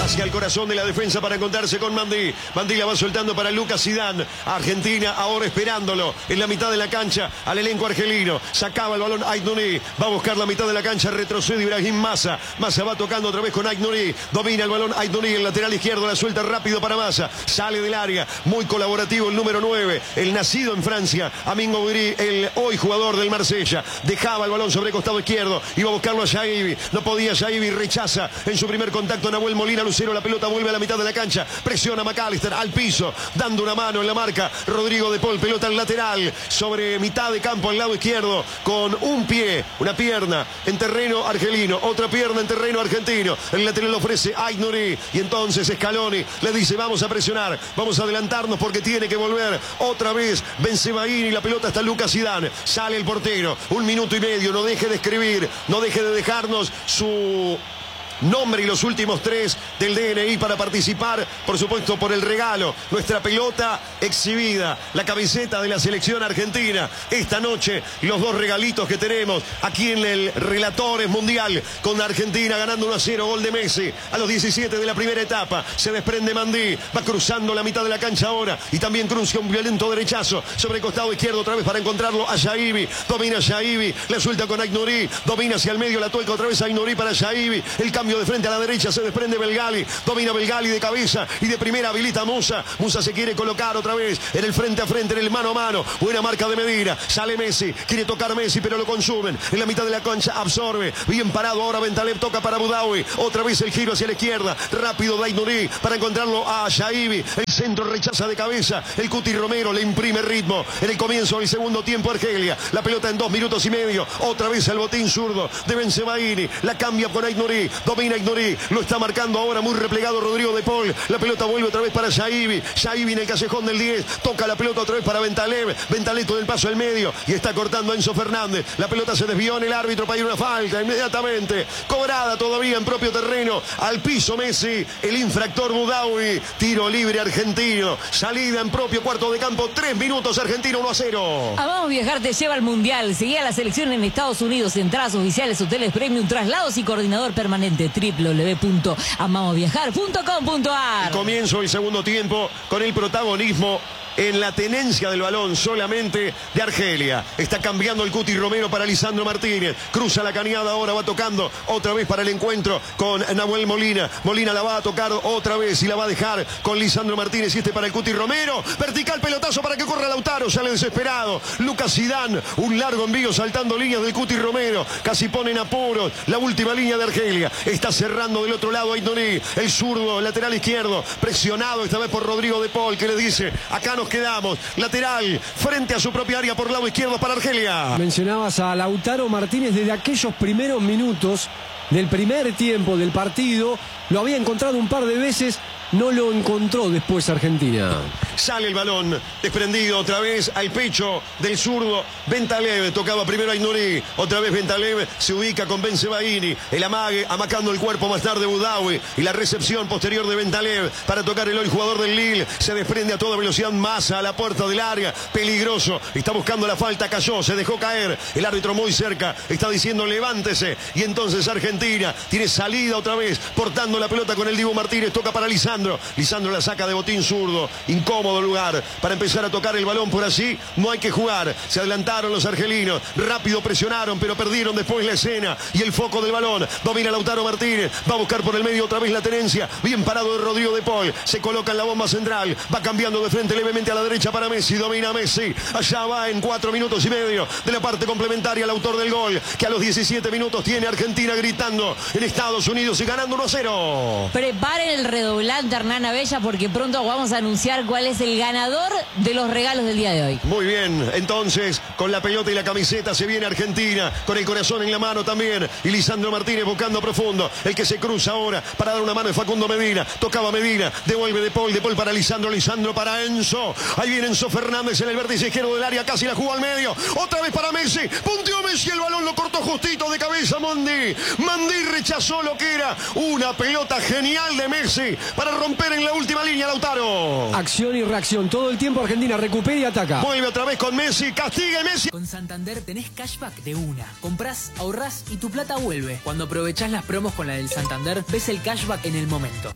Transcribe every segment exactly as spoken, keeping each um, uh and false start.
hacia el corazón de la defensa para encontrarse con Mandí. Mandí la va soltando para Lucas Zidane. Argentina ahora esperándolo en la mitad de la cancha al elenco argelino. Sacaba el balón Aït-Nouri. Va a buscar la mitad de la cancha. Retrocede Ibrahim Massa. Massa va tocando otra vez con Aït-Nouri. Domina el balón Aït-Nouri. El lateral izquierdo la suelta rápido para Massa. Sale del área. Muy colaborativo el número nueve. El nacido en Francia. Amin Gouiri, el hoy jugador del Marsella. Dejaba el balón sobre el costado izquierdo. Iba a buscarlo a Yaibi. No podía Yaibi. Rechaza en su primer contacto Nahuel Molina. Lucero. La pelota vuelve a la mitad de la cancha. Presiona McAllister al piso. Dando una mano en la marca. Rodrigo de Paul. Pelota al lateral. Sobre mitad de campo al lado izquierdo. Con un pie. Una pierna en terreno argelino. Otra pierna en terreno argentino. El lateral lo ofrece Aït-Nouri. Y entonces Scaloni le dice vamos a presionar. Vamos a adelantarnos porque tiene que volver otra vez Bensebaini. La pelota está Lucas Zidane. Sale el portero. Un minuto y medio. No deje de escribir. No deje de dejarnos su nombre y los últimos tres del D N I para participar, por supuesto, por el regalo. Nuestra pelota exhibida, la camiseta de la selección argentina. Esta noche, los dos regalitos que tenemos aquí en el Relatores Mundial, con Argentina ganando uno a cero, gol de Messi a los diecisiete de la primera etapa. Se desprende Mandí, va cruzando la mitad de la cancha ahora y también cruza un violento derechazo sobre el costado izquierdo otra vez para encontrarlo a Yaibi. Domina Yaibi, la suelta con Aït-Nouri, domina hacia el medio, la tuerca otra vez Aït-Nouri para Yaibi. El cambio de frente a la derecha, se desprende Belgali, domina Belgali de cabeza y de primera habilita a Musa. Musa se quiere colocar otra vez en el frente a frente, en el mano a mano. Buena marca de Medina, sale Messi, quiere tocar Messi pero lo consumen. En la mitad de la cancha absorbe, bien parado ahora Bentaleb, toca para Boudaoui. Otra vez el giro hacia la izquierda, rápido de Aït-Nouri para encontrarlo a Yaibi. El centro rechaza de cabeza, el Cuti Romero le imprime ritmo. En el comienzo del segundo tiempo Argelia, la pelota en dos minutos y medio. Otra vez el botín zurdo de Bensebaini, la cambia con Aït-Nouri, domina Aït-Nouri. Lo está marcando ahora muy replegado Rodrigo de Paul. La pelota vuelve otra vez para Yaibi. Yaibi en el callejón del diez. Toca la pelota otra vez para Bentaleb. Bentaleb con el paso al medio. Y está cortando a Enzo Fernández. La pelota se desvió en el árbitro para ir a una falta. Inmediatamente. Cobrada todavía en propio terreno. Al piso Messi. El infractor Boudaoui. Tiro libre argentino. Salida en propio cuarto de campo. Tres minutos Argentina uno a cero. Amamos Viajar te lleva al Mundial. Seguí a la selección en Estados Unidos. Entradas oficiales, hoteles premium, traslados y coordinador permanente. Triple w w w punto amamos viajar punto com punto a r. Comienzo el segundo tiempo con el protagonismo en la tenencia del balón solamente de Argelia. Está cambiando el Cuti Romero para Lisandro Martínez. Cruza la cañada ahora, va tocando otra vez para el encuentro con Nahuel Molina. Molina la va a tocar otra vez y la va a dejar con Lisandro Martínez. Y este para el Cuti Romero. Vertical pelotazo para que corra Lautaro. Sale desesperado. Lucas Zidane. Un largo envío saltando líneas del Cuti Romero. Casi pone en apuros la última línea de Argelia. Está cerrando del otro lado Aït-Nouri. El zurdo, lateral izquierdo. Presionado esta vez por Rodrigo de Paul, que le dice: acá nos quedamos. Lateral frente a su propia área por lado izquierdo para Argelia. Mencionabas a Lautaro Martínez. Desde aquellos primeros minutos del primer tiempo del partido lo había encontrado un par de veces. No lo encontró después Argentina. Sale el balón, desprendido otra vez al pecho del zurdo Bentaleb. Tocaba primero a Aït-Nouri, otra vez Bentaleb se ubica con Bensebaini. El amague, amacando el cuerpo más tarde Boudaoui. Y la recepción posterior de Bentaleb para tocar el hoy jugador del Lille. Se desprende a toda velocidad Massa a la puerta del área. Peligroso, está buscando la falta, cayó, se dejó caer. El árbitro muy cerca, está diciendo levántese. Y entonces Argentina tiene salida otra vez, portando la pelota con el Dibu Martínez. Toca para Lisandro. Lisandro la saca de botín zurdo. Incómodo lugar para empezar a tocar el balón por allí. No hay que jugar. Se adelantaron los argelinos. Rápido presionaron, pero perdieron después la escena y el foco del balón. Domina Lautaro Martínez. Va a buscar por el medio otra vez la tenencia. Bien parado de Rodrigo de Paul. Se coloca en la bomba central. Va cambiando de frente levemente a la derecha para Messi. Domina Messi. Allá va en cuatro minutos y medio de la parte complementaria el autor del gol, que a los diecisiete minutos tiene Argentina gritando en Estados Unidos y ganando uno a cero. Preparen el redoblante, Hernán Abella, porque pronto vamos a anunciar cuál es el ganador de los regalos del día de hoy. Muy bien, entonces con la pelota y la camiseta se viene Argentina, con el corazón en la mano también, y Lisandro Martínez buscando profundo, el que se cruza ahora para dar una mano de Facundo Medina. Tocaba Medina, devuelve de Paul, de Paul para Lisandro, Lisandro para Enzo. Ahí viene Enzo Fernández en el vértice izquierdo del área, casi la jugó al medio, otra vez para Messi, punteó Messi, el balón lo cortó justito de cabeza Mandí. Mandí rechazó lo que era una pelota genial de Messi para romper en la última línea. Lautaro. Acción y reacción. Todo el tiempo Argentina recupera y ataca. Vuelve otra vez con Messi. Castiga Messi. Con Santander tenés cashback de una. Comprás, ahorrás y tu plata vuelve. Cuando aprovechás las promos con la del Santander, ves el cashback en el momento.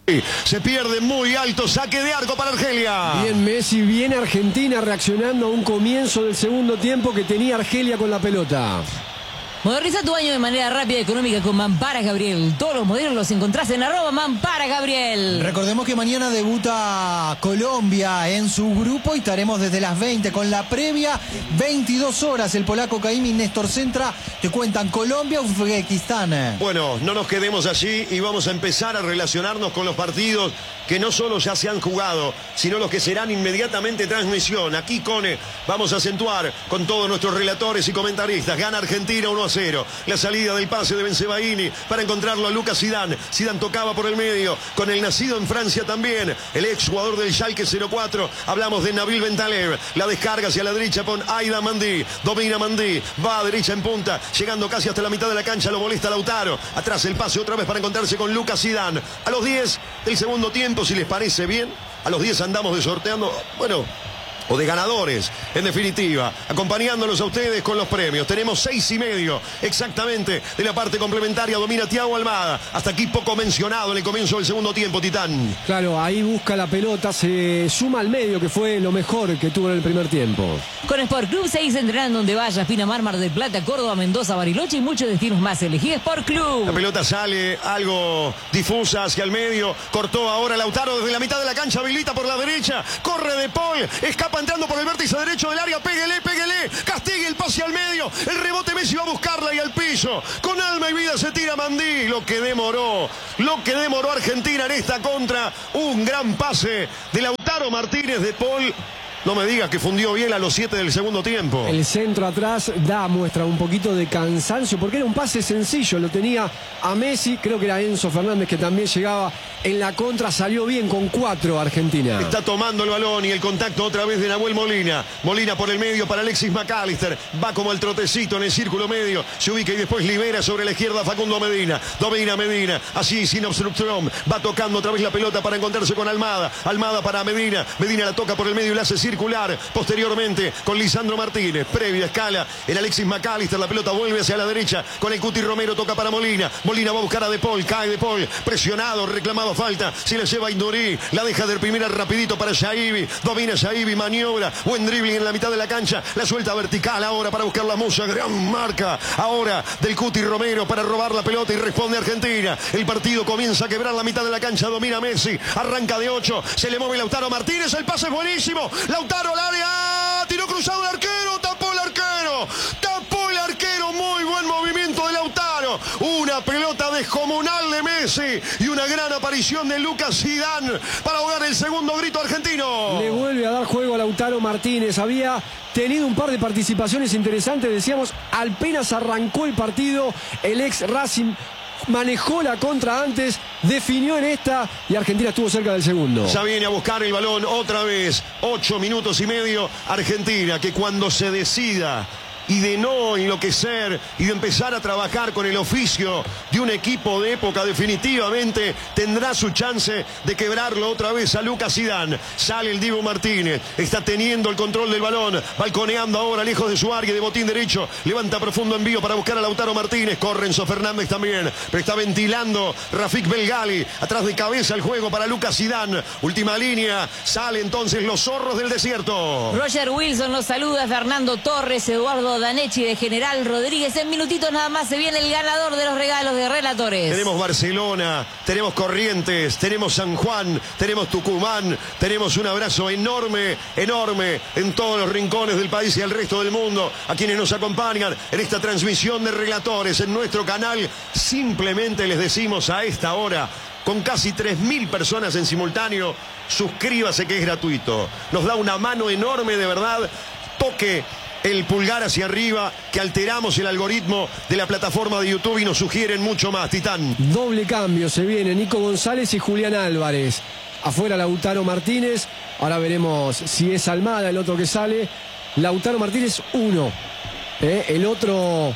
Se pierde muy alto, saque de arco para Argelia. Bien Messi, bien Argentina reaccionando a un comienzo del segundo tiempo que tenía Argelia con la pelota. Moderniza tu baño de manera rápida y económica con Mamparas Gabriel. Todos los modelos los encontrás en arroba Mamparas Gabriel. Recordemos que mañana debuta Colombia en su grupo y estaremos desde las veinte con la previa. veintidós horas, el polaco Caim y Néstor Centra te cuentan Colombia, Uzbekistán. Bueno, no nos quedemos allí y vamos a empezar a relacionarnos con los partidos que no solo ya se han jugado, sino los que serán inmediatamente transmisión. Aquí, Cone, vamos a acentuar con todos nuestros relatores y comentaristas. Gana Argentina uno a cero. La salida del pase de Bensebaini para encontrarlo a Lucas Zidane. Zidane tocaba por el medio, con el nacido en Francia también, el ex jugador del Schalke cero cuatro. Hablamos de Nabil Bentaleb. La descarga hacia la derecha con Aida Mandí. Domina Mandí, va a derecha en punta, llegando casi hasta la mitad de la cancha, lo molesta Lautaro. Atrás el pase otra vez para encontrarse con Lucas Zidane. A los diez del segundo tiempo, si les parece bien, a los diez andamos de sorteando, bueno, o de ganadores, en definitiva, acompañándolos a ustedes con los premios. Tenemos seis y medio exactamente de la parte complementaria. Domina Thiago Almada. Hasta aquí poco mencionado en el comienzo del segundo tiempo, Titán. Claro, ahí busca la pelota, se suma al medio, que fue lo mejor que tuvo en el primer tiempo. Con Sport Club seguís entrenando donde vayas. Pinamar, Mar del Plata, Córdoba, Mendoza, Bariloche y muchos destinos más. Elegí Sport Club. La pelota sale algo difusa hacia el medio. Cortó ahora Lautaro desde la mitad de la cancha. Habilita por la derecha. Corre De Paul. Escapa entrando por el vértice derecho del área. Péguele, péguele. Castigue el pase al medio. El rebote Messi va a buscarla y al piso. Con alma y vida se tira Mandí. Lo que demoró. Lo que demoró Argentina en esta contra. Un gran pase de Lautaro Martínez. De Paul. No me digas que fundió bien a los siete del segundo tiempo. El centro atrás da muestra un poquito de cansancio porque era un pase sencillo, lo tenía a Messi, creo que era Enzo Fernández que también llegaba en la contra, salió bien con cuatro Argentina. Está tomando el balón y el contacto otra vez de Nahuel Molina. Molina por el medio para Alexis McAllister, va como el trotecito en el círculo medio, se ubica y después libera sobre la izquierda Facundo Medina. Domina Medina, así sin obstrucción, va tocando otra vez la pelota para encontrarse con Almada. Almada para Medina, Medina la toca por el medio y la hace circular posteriormente con Lisandro Martínez. Previa escala el Alexis McAllister, la pelota vuelve hacia la derecha con el Cuti Romero, toca para Molina. Molina va a buscar a De Paul, cae De Paul, presionado, reclamado falta, se la lleva Induri, la deja de primera rapidito para Shaibi, domina Shaibi, maniobra, buen dribbling en la mitad de la cancha, la suelta vertical ahora para buscar la Musa, gran marca ahora del Cuti Romero para robar la pelota y responde Argentina. El partido comienza a quebrar la mitad de la cancha, domina Messi, arranca de ocho, se le mueve Lautaro Martínez, el pase es buenísimo, Lautaro al área, tiró cruzado el arquero, tapó el arquero, tapó el arquero, muy buen movimiento de Lautaro, una pelota descomunal de Messi y una gran aparición de Lucas Zidane para ahogar el segundo grito argentino. Le vuelve a dar juego a Lautaro Martínez, había tenido un par de participaciones interesantes, decíamos, apenas arrancó el partido, el ex Racing manejó la contra antes, definió en esta y Argentina estuvo cerca del segundo. Ya viene a buscar el balón otra vez, ocho minutos y medio, Argentina, que cuando se decida y de no enloquecer y de empezar a trabajar con el oficio de un equipo de época, definitivamente tendrá su chance de quebrarlo otra vez a Lucas Zidane. Sale el Dibu Martínez, está teniendo el control del balón, balconeando ahora lejos de su área de botín derecho, levanta profundo envío para buscar a Lautaro Martínez, corre Enzo Fernández también, pero está ventilando Rafik Belgali, atrás de cabeza el juego para Lucas Zidane, última línea, sale entonces los zorros del desierto. Roger Wilson los saluda, Fernando Torres, Eduardo Danechi de General Rodríguez. En minutitos nada más se viene el ganador de los regalos de relatores. Tenemos Barcelona, tenemos Corrientes, tenemos San Juan, tenemos Tucumán, tenemos un abrazo enorme, enorme en todos los rincones del país y al resto del mundo, a quienes nos acompañan en esta transmisión de relatores en nuestro canal. Simplemente les decimos a esta hora, con casi tres mil personas en simultáneo, suscríbase que es gratuito. Nos da una mano enorme de verdad. Toque el pulgar hacia arriba, que alteramos el algoritmo de la plataforma de YouTube y nos sugieren mucho más, Titán. Doble cambio, se viene Nico González y Julián Álvarez. Afuera Lautaro Martínez, ahora veremos si es Almada el otro que sale. Lautaro Martínez, uno. ¿Eh? El otro,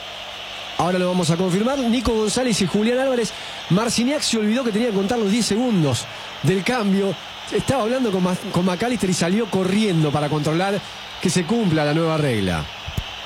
ahora lo vamos a confirmar. Nico González y Julián Álvarez. Marciniak se olvidó que tenía que contar los diez segundos del cambio. Estaba hablando con, Ma con McAllister y salió corriendo para controlar que se cumpla la nueva regla.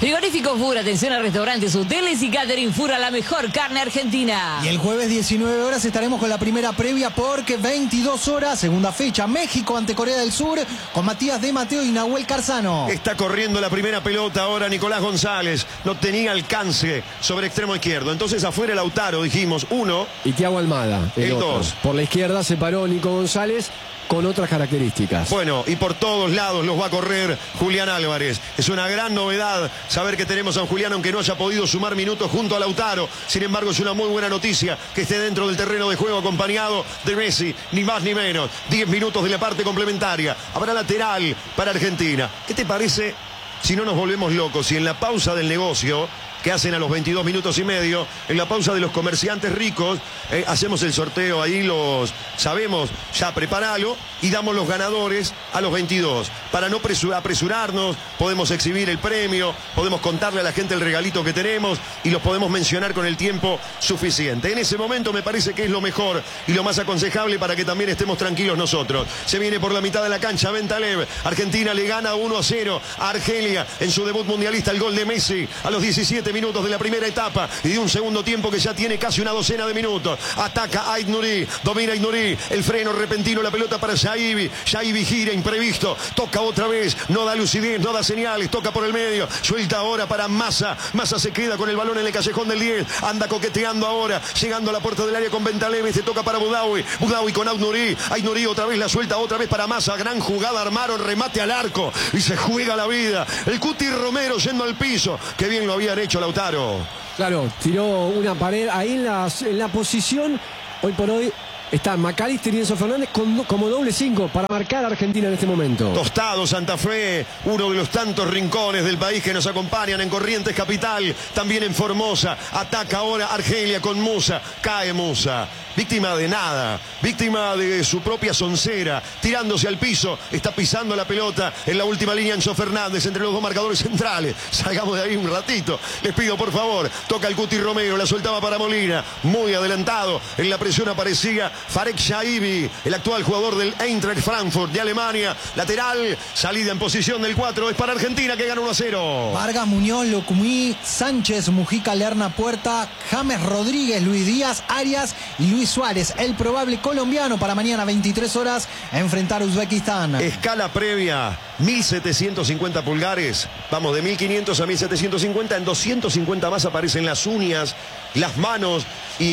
Frigorífico Fura, atención a restaurantes, hoteles y catering. Fura, la mejor carne argentina. Y el jueves diecinueve horas estaremos con la primera previa porque veintidós horas, segunda fecha, México ante Corea del Sur, con Matías de Mateo y Nahuel Carzano. Está corriendo la primera pelota ahora Nicolás González. No tenía alcance sobre extremo izquierdo. Entonces afuera Lautaro, dijimos, uno. Y Thiago Almada, el, El otro. dos. Por la izquierda se paró Nico González con otras características. Bueno, y por todos lados los va a correr Julián Álvarez. Es una gran novedad saber que tenemos a un Julián, aunque no haya podido sumar minutos junto a Lautaro. Sin embargo, es una muy buena noticia que esté dentro del terreno de juego acompañado de Messi, ni más ni menos. diez minutos de la parte complementaria. Habrá lateral para Argentina. ¿Qué te parece si no nos volvemos locos? Si en la pausa del negocio que hacen a los veintidós minutos y medio, en la pausa de los comerciantes ricos, eh, hacemos el sorteo ahí, los sabemos, ya prepáralo, y damos los ganadores a los veintidós. Para no apresurarnos, podemos exhibir el premio, podemos contarle a la gente el regalito que tenemos y los podemos mencionar con el tiempo suficiente. En ese momento me parece que es lo mejor y lo más aconsejable para que también estemos tranquilos nosotros. Se viene por la mitad de la cancha Bentaleb. Argentina le gana uno a cero a Argelia en su debut mundialista, el gol de Messi a los diecisiete minutos de la primera etapa y de un segundo tiempo que ya tiene casi una docena de minutos. Ataca Ait Nouri, domina Ait Nouri, el freno repentino, la pelota para Shaibi. Shaibi gira, imprevisto, toca otra vez, no da lucidez, no da señales, toca por el medio, suelta ahora para Massa. Massa se queda con el balón en el callejón del diez, anda coqueteando ahora, llegando a la puerta del área con Bentaleb, se toca para Boudaoui, Boudaoui con Ait Nouri, Ait Nouri otra vez la suelta, otra vez para Massa, gran jugada, armaron, remate al arco y se juega la vida. El Cuti Romero yendo al piso, que bien lo habían hecho Lautaro. Claro, tiró una pared ahí en la, en la posición. Hoy por hoy está McAllister y Enzo Fernández con, como doble cinco para marcar a Argentina en este momento. Tostado Santa Fe, uno de los tantos rincones del país que nos acompañan en Corrientes Capital, también en Formosa. Ataca ahora Argelia con Musa, cae Musa. Víctima de nada, víctima de su propia soncera, tirándose al piso, está pisando la pelota en la última línea Enzo Fernández entre los dos marcadores centrales. Salgamos de ahí un ratito, les pido por favor. Toca el Cuti Romero, la soltaba para Molina, muy adelantado, en la presión aparecía Farek Shaibi, el actual jugador del Eintracht Frankfurt de Alemania. Lateral, salida en posición del cuatro, es para Argentina que gana uno a cero. Vargas, Muñoz, Locumí, Sánchez, Mujica, Lerna, Puerta, James Rodríguez, Luis Díaz, Arias y Luis Suárez, el probable colombiano para mañana veintitrés horas a enfrentar a Uzbekistán. Escala previa, mil setecientos cincuenta pulgares. Vamos de mil quinientos a mil setecientos cincuenta. En doscientos cincuenta más aparecen las uñas, las manos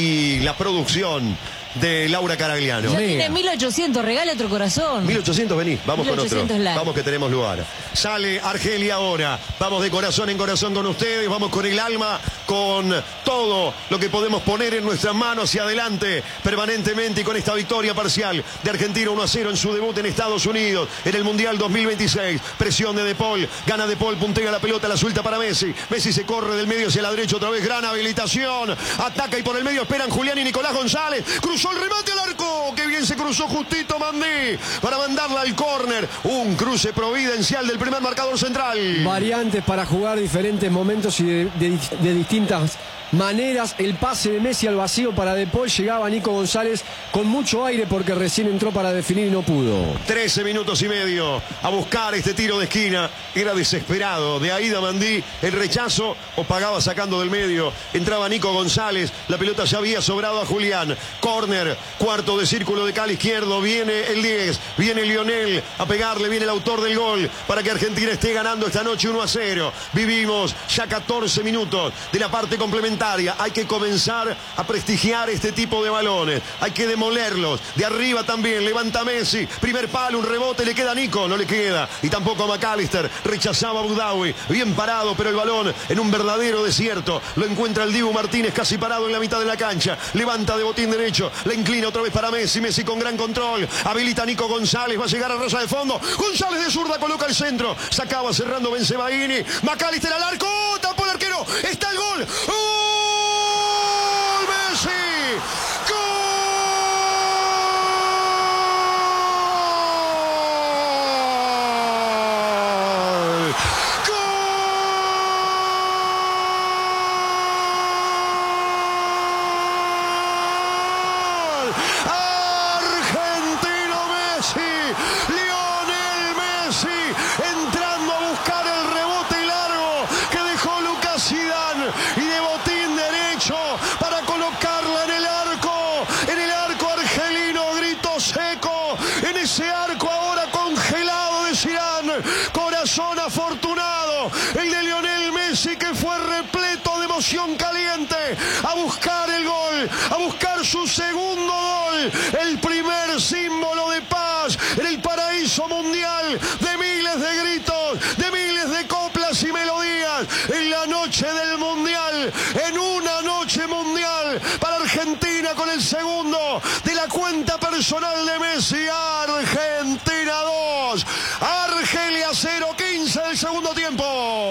y la producción de Laura Caragliano. Ya tiene mil ochocientos, regale otro corazón. mil ochocientos, vení, vamos mil ochocientos con otro. like. Vamos que tenemos lugar. Sale Argelia ahora. Vamos de corazón en corazón con ustedes. Vamos con el alma, con todo lo que podemos poner en nuestras manos hacia adelante permanentemente y con esta victoria parcial de Argentina uno a cero en su debut en Estados Unidos en el Mundial dos mil veintiséis. Presión de De Paul. Gana De Paul, puntea la pelota, la suelta para Messi. Messi se corre del medio hacia la derecha otra vez. Gran habilitación. Ataca y por el medio esperan Julián y Nicolás González. Cruzó el remate al arco. Qué bien se cruzó justito Mandí para mandarla al córner. Un cruce providencial del primer marcador central. Variantes para jugar diferentes momentos y de, de, de distintas maneras. El pase de Messi al vacío para De Paul. Llegaba Nico González con mucho aire porque recién entró para definir y no pudo. trece minutos y medio a buscar este tiro de esquina. Era desesperado. De Aida Mandí, el rechazo o pagaba sacando del medio. Entraba Nico González. La pelota ya había sobrado a Julián. Córner, cuarto de círculo de cal izquierdo. Viene el diez. Viene Lionel a pegarle. Viene el autor del gol para que Argentina esté ganando esta noche uno a cero. Vivimos ya catorce minutos de la parte complementaria. Hay que comenzar a prestigiar este tipo de balones. Hay que demolerlos. De arriba también. Levanta Messi. Primer palo, un rebote. Le queda a Nico. No le queda. Y tampoco a McAllister. Rechazaba a Boudaoui. Bien parado, pero el balón en un verdadero desierto. Lo encuentra el Dibu Martínez casi parado en la mitad de la cancha. Levanta de botín derecho. La inclina otra vez para Messi. Messi con gran control. Habilita a Nico González. Va a llegar a raya de fondo. González de zurda coloca el centro. Sacaba cerrando Bensebaini. McAllister al arco. Tapó el arquero. Está el gol. ¡Oh! Messi, gol. marcar su segundo gol. El primer símbolo de paz en el paraíso mundial, de miles de gritos, de miles de coplas y melodías, en la noche del mundial, en una noche mundial para Argentina, con el segundo de la cuenta personal de Messi. Argentina dos, Argelia cero, quince del segundo tiempo.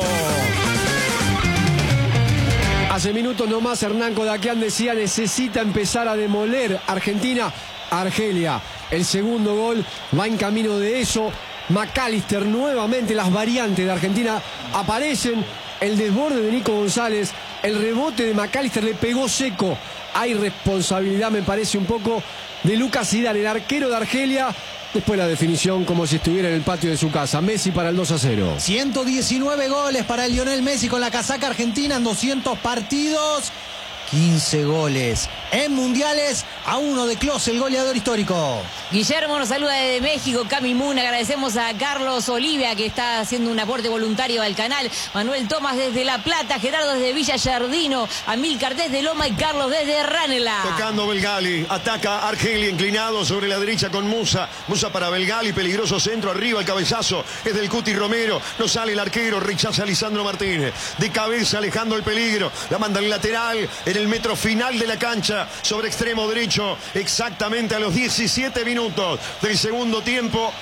Hace minutos nomás Hernán Kodakian decía: necesita empezar a demoler Argentina. Argelia, el segundo gol va en camino de eso. McAllister, nuevamente las variantes de Argentina aparecen. El desborde de Nico González, el rebote de McAllister le pegó seco. Hay responsabilidad, me parece, un poco de Lucas Zidane, el arquero de Argelia. Después la definición como si estuviera en el patio de su casa. Messi para el dos a cero. ciento diecinueve goles para el Lionel Messi con la casaca argentina en doscientos partidos. quince goles en mundiales, a uno de Klose, el goleador histórico. Guillermo nos saluda desde México. Cami Moon, agradecemos a Carlos Olivia, que está haciendo un aporte voluntario al canal. Manuel Tomás desde La Plata, Gerardo desde Villa Yardino, Amílcar desde Loma y Carlos desde Ranela. Tocando Belgali, ataca Argelia, inclinado sobre la derecha con Musa. Musa para Belgali, peligroso centro, arriba el cabezazo, es del Cuti Romero. No sale el arquero, rechaza a Lisandro Martínez. De cabeza, alejando el peligro. La manda al lateral, en el metro final de la cancha, sobre extremo derecho, exactamente a los diecisiete minutos del segundo tiempo.